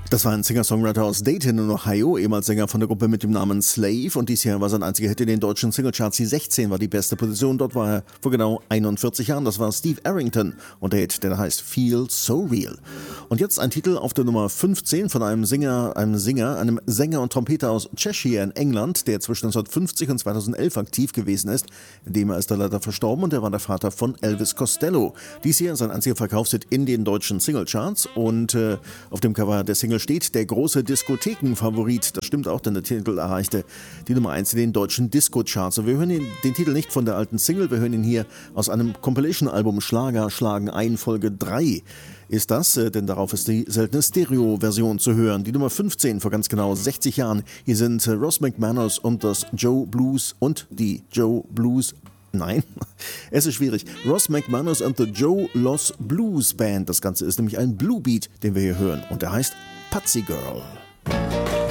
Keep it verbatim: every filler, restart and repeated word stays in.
Das war ein Singer-Songwriter aus Dayton in Ohio, ehemals Sänger von der Gruppe mit dem Namen Slave, und dies hier war sein einziger Hit in den deutschen Singlecharts. Die sechzehn war die beste Position, dort war er vor genau einundvierzig Jahren. Das war Steve Arrington und der Hit, der da heißt Feel So Real. Und jetzt ein Titel auf der Nummer fünfzehn von einem Singer, einem Singer, einem Sänger und Trompeter aus Cheshire in England, der zwischen neunzehnhundertfünfzig und zweitausendelf aktiv gewesen ist. In dem er ist er leider verstorben und er war der Vater von Elvis Costello. Dies hier ist ein einziger Verkaufshit in den deutschen Singlecharts und äh, auf dem Cover der Single steht der große Diskothekenfavorit. Das stimmt auch, denn der Titel erreichte die Nummer eins in den deutschen Disco-Charts. Und wir hören den, den Titel nicht von der alten Single, wir hören ihn hier aus einem Compilation-Album Schlager schlagen ein, Folge drei ist das, denn darauf ist die seltene Stereo-Version zu hören. Die Nummer fünfzehn vor ganz genau sechzig Jahren. Hier sind Ross McManus und das Joe Blues und die Joe Blues Nein, es ist schwierig. Ross McManus and the Joe Loss Blues Band. Das Ganze ist nämlich ein Blue Beat, den wir hier hören. Und der heißt Patsy Girl.